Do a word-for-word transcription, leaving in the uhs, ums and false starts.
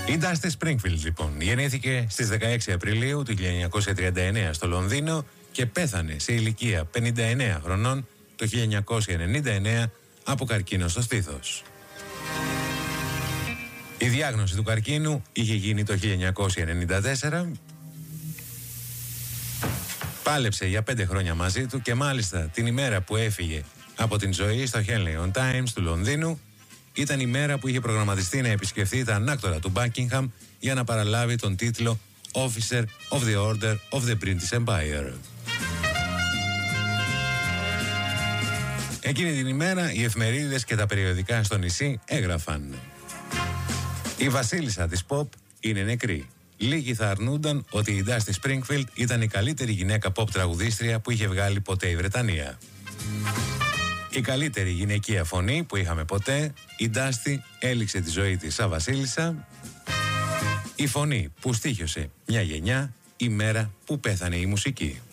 Η Dusty Springfield λοιπόν γεννήθηκε στις δεκαέξι Απριλίου του χίλια εννιακόσια τριάντα εννέα στο Λονδίνο και πέθανε σε ηλικία πενήντα εννέα χρονών το χίλια εννιακόσια ενενήντα εννέα από καρκίνο στο στήθος. Η διάγνωση του καρκίνου είχε γίνει το χίλια εννιακόσια ενενήντα τέσσερα. Πάλεψε για πέντε χρόνια μαζί του και μάλιστα την ημέρα που έφυγε από την ζωή στο Henley on Thames του Λονδίνου ήταν η μέρα που είχε προγραμματιστεί να επισκεφθεί τα ανάκτορα του Buckingham για να παραλάβει τον τίτλο Officer of the Order of the British Empire. Εκείνη την ημέρα οι εφημερίδες και τα περιοδικά στο νησί έγραφαν: η βασίλισσα της pop είναι νεκρή. Λίγοι θα αρνούνταν ότι η Dusty Springfield ήταν η καλύτερη γυναίκα pop τραγουδίστρια που είχε βγάλει ποτέ η Βρετανία. Η καλύτερη γυναικεία φωνή που είχαμε ποτέ, η Dusty έληξε τη ζωή της σαν βασίλισσα. Η φωνή που στοίχιωσε μια γενιά η μέρα που πέθανε η μουσική.